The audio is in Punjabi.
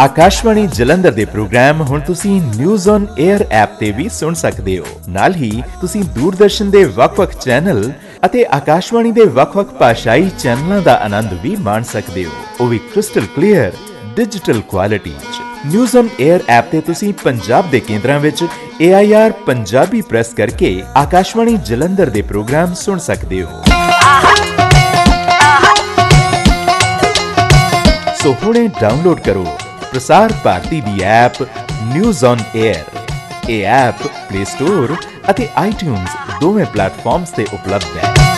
ਆਕਾਸ਼ਵਾਣੀ ਜਲੰਧਰ ਦੇ ਪ੍ਰੋਗਰਾਮ ਹੁਣ ਤੁਸੀਂ ਨਿਊਜ਼ ਔਨ 에ਅਰ ਐਪ ਤੇ ਵੀ ਸੁਣ ਸਕਦੇ ਹੋ। ਨਾਲ ਹੀ ਤੁਸੀਂ ਦੂਰਦਰਸ਼ਨ ਦੇ ਵੱਖ-ਵੱਖ ਚੈਨਲ ਅਤੇ ਆਕਾਸ਼ਵਾਣੀ ਦੇ ਵੱਖ-ਵੱਖ ਭਾਸ਼ਾਈ ਚੈਨਲਾਂ ਦਾ ਆਨੰਦ ਵੀ ਮਾਣ ਸਕਦੇ ਹੋ, ਉਹ ਵੀ ਕ੍ਰਿਸਟਲ ਕਲੀਅਰ ਡਿਜੀਟਲ ਕੁਆਲਿਟੀ 'ਚ। ਨਿਊਜ਼ ਔਨ 에ਅਰ ਐਪ ਤੇ ਤੁਸੀਂ ਪੰਜਾਬ ਦੇ ਕੇਂਦਰਾਂ ਵਿੱਚ AIR ਪੰਜਾਬੀ ਪ੍ਰੈਸ ਕਰਕੇ ਆਕਾਸ਼ਵਾਣੀ ਜਲੰਧਰ ਦੇ ਪ੍ਰੋਗਰਾਮ ਸੁਣ ਸਕਦੇ ਹੋ। ਸੋ ਹੁਣੇ ਡਾਊਨਲੋਡ ਕਰੋ ਪ੍ਰਸਾਰ ਭਾਰਤੀ ਦੀ ਐਪ ਨਿਊਜ਼ ਔਨ 에ਅਰ। ਇਹ ਐਪ ਪਲੇ ਸਟੋਰ ਅਤੇ iTunes ਦੋਵੇਂ ਪਲੇਟਫਾਰਮਸ ਤੇ ਉਪਲਬਧ ਹੈ।